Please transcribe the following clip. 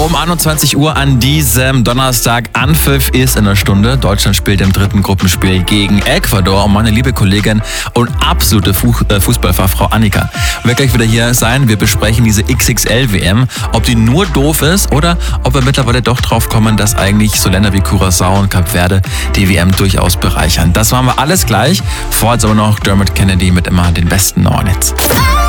Um 21 Uhr an diesem Donnerstag. Anpfiff ist in der Stunde. Deutschland spielt im dritten Gruppenspiel gegen Ecuador. Und meine liebe Kollegin und absolute Fußballfachfrau Annika wird gleich wieder hier sein. Wir besprechen diese XXL-WM, ob die nur doof ist oder ob wir mittlerweile doch drauf kommen, dass eigentlich so Länder wie Curaçao und Kap Verde die WM durchaus bereichern. Das machen wir alles gleich. Vorher aber noch Dermot Kennedy mit immer den besten Hornets.